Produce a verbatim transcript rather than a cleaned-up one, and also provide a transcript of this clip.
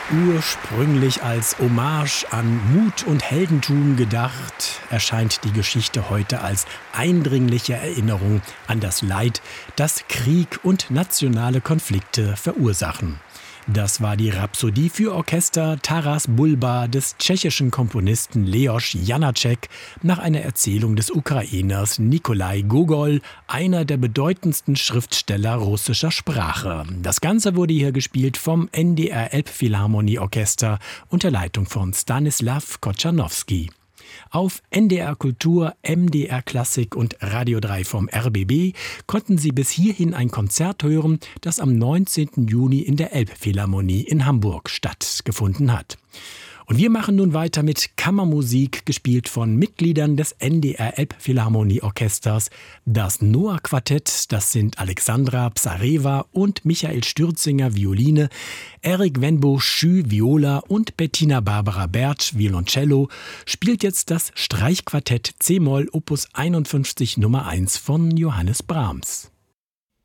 Ursprünglich als Hommage an Mut und Heldentum gedacht, erscheint die Geschichte heute als eindringliche Erinnerung an das Leid, das Krieg und nationale Konflikte verursachen. Das war die Rhapsodie für Orchester Taras Bulba des tschechischen Komponisten Leoš Janáček nach einer Erzählung des Ukrainers Nikolai Gogol, einer der bedeutendsten Schriftsteller russischer Sprache. Das Ganze wurde hier gespielt vom N D R Elbphilharmonieorchester unter Leitung von Stanislav Kochanowski. Auf N D R Kultur, M D R Klassik und Radio drei vom R B B konnten Sie bis hierhin ein Konzert hören, das am neunzehnten Juni in der Elbphilharmonie in Hamburg stattgefunden hat. Und wir machen nun weiter mit Kammermusik, gespielt von Mitgliedern des N D R Elbphilharmonieorchesters. Das Noah-Quartett, das sind Alexandra Psarewa und Michael Stürzinger Violine, Erik Wenbo-Schü Viola und Bettina Barbara Bertsch Violoncello, spielt jetzt das Streichquartett C-Moll Opus einundfünfzig Nummer eins von Johannes Brahms.